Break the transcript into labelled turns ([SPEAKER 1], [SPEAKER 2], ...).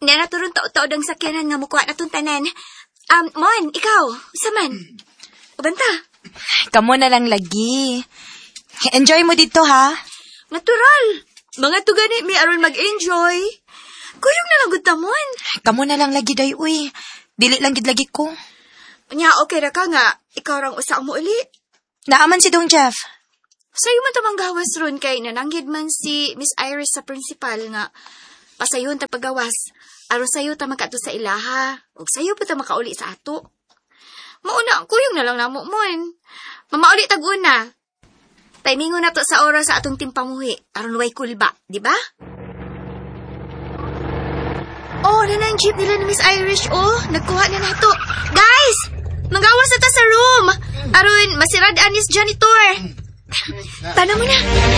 [SPEAKER 1] Hindi na turun tao-tao dang sakyanan nga mukuha na tanan. Mon, ikaw, saman. Banta.
[SPEAKER 2] Kamo na lang lagi. Enjoy mo dito, ha?
[SPEAKER 1] Natural. Mga to gani, may aron mag-enjoy. Kuyong na lang gud tamon.
[SPEAKER 2] Kamo na lang lagi, day, uy. Dili lang gid lagi ko.
[SPEAKER 1] Nya, okay ra ka nga. Ikaw rang usa mo uli.
[SPEAKER 2] Naaman si Dong Jeff.
[SPEAKER 1] Sayo man tamang gawas ron kay nananggid man si Miss Iris sa principal nga pasayon ta pagawas. Aron sayo ta makato sa ilaha. Ug sayo pa ta makauli sa ato. Mauna, kuyong na lang namo mon. Mamauli tag una. Timingon na to sa oras sa atong timpamuhi. Aron way kulba, di ba? Oh, nanang jeep nila ni Miss Irish, oh. Nagkuha na nato. Guys! Manggawas na ta sa room. Aron, masirad anis janitor. Tanong mo na.